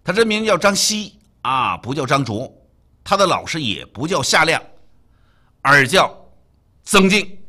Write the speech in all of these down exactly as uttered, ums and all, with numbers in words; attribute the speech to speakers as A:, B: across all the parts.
A: 他真名叫张熙啊，不叫张卓。他的老师也不叫夏亮，而叫曾静。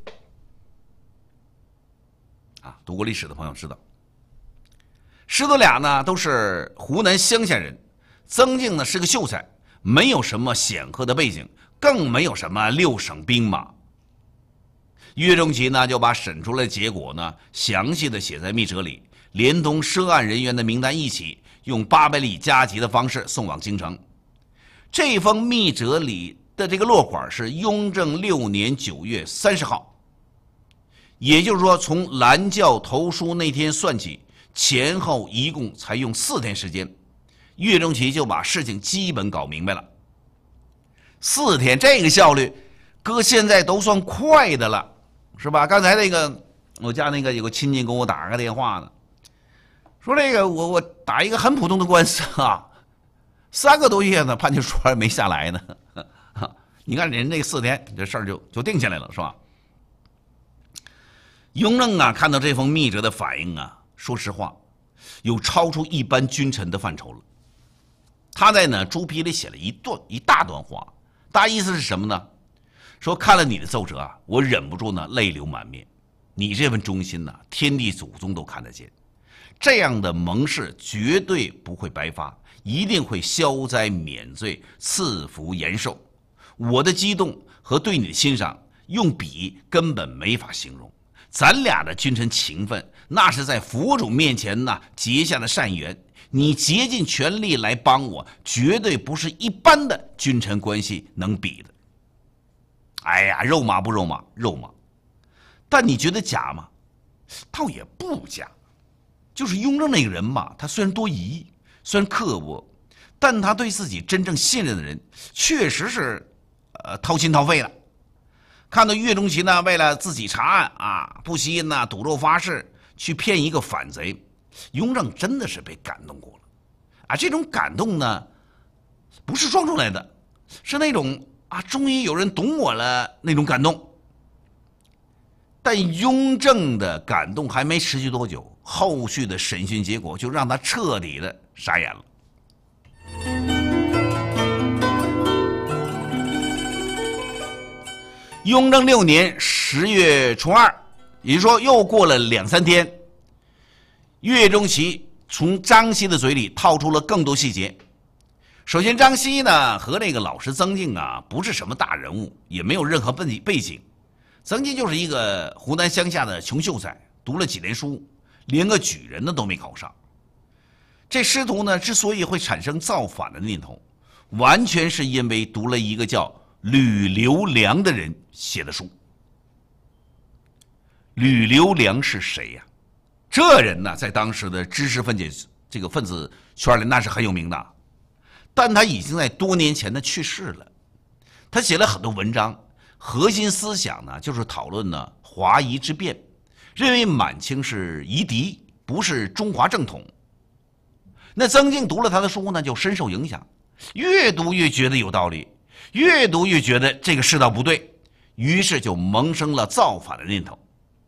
A: 啊，读过历史的朋友知道，师徒俩呢都是湖南乡下人。曾静呢是个秀才，没有什么显赫的背景，更没有什么六省兵马。岳钟琪呢就把审出来的结果呢详细的写在密折里，连同涉案人员的名单一起，用八百里加急的方式送往京城。这封密折里的这个落款是雍正六年九月三十号，也就是说，从蓝教投书那天算起，前后一共才用四天时间，岳钟琪就把事情基本搞明白了。四天这个效率，搁现在都算快的了，是吧？刚才那个我家那个有个亲戚给我打个电话呢，说这个我我打一个很普通的官司啊。三个多月呢，判决书还没下来呢。你看人这四天，这事儿就就定下来了，是吧？雍正啊，看到这封密折的反应啊，说实话，有超出一般君臣的范畴了。他在呢朱批里写了一段一大段话，大意思是什么呢？说看了你的奏折啊，我忍不住呢泪流满面。你这份忠心呢、啊，天地祖宗都看得见。这样的盟誓绝对不会白发，一定会消灾免罪、赐福延寿。我的激动和对你的欣赏，用笔根本没法形容。咱俩的君臣情分，那是在佛祖面前呢结下的善缘。你竭尽全力来帮我，绝对不是一般的君臣关系能比的。哎呀，肉麻不肉麻？肉麻。但你觉得假吗？倒也不假。就是雍正那个人嘛，他虽然多疑，虽然刻薄，但他对自己真正信任的人，确实是，呃，掏心掏肺的。看到岳钟琪呢，为了自己查案啊，不惜呢赌咒发誓去骗一个反贼，雍正真的是被感动过了。啊，这种感动呢，不是装出来的，是那种啊，终于有人懂我了那种感动。但雍正的感动还没持续多久，后续的审讯结果就让他彻底的傻眼了。雍正六年十月初二，也就是说又过了两三天，岳钟琪从张熙的嘴里套出了更多细节。首先，张熙呢和那个老师曾静啊，不是什么大人物，也没有任何背背景。曾经就是一个湖南乡下的穷秀才，读了几年书，连个举人呢都没考上。这师徒呢之所以会产生造反的念头，完全是因为读了一个叫吕留良的人写的书。吕留良是谁呀、啊？这人呢，在当时的知识分子这个分子圈里那是很有名的，但他已经在多年前呢去世了。他写了很多文章。核心思想呢，就是讨论呢华夷之辩，认为满清是夷狄，不是中华正统。那曾静读了他的书呢，就深受影响，越读越觉得有道理，越读越觉得这个世道不对，于是就萌生了造反的念头。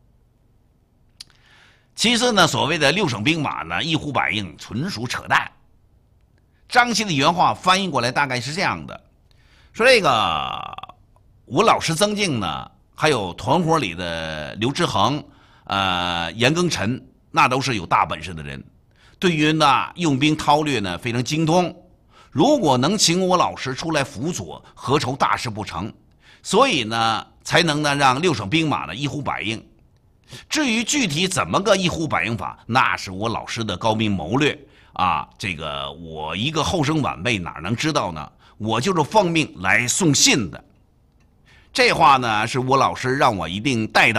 A: 其实呢，所谓的六省兵马呢，一呼百应，纯属扯淡。张熙的原话翻译过来大概是这样的，说这个。我老师曾静呢，还有团伙里的刘志恒、呃严庚辰，那都是有大本事的人，对于呢用兵韬略呢非常精通。如果能请我老师出来辅佐，何愁大事不成？所以呢，才能呢让六省兵马呢一呼百应。至于具体怎么个一呼百应法，那是我老师的高明谋略啊。这个我一个后生晚辈哪能知道呢？我就是奉命来送信的。这话呢，是我老师让我一定带到。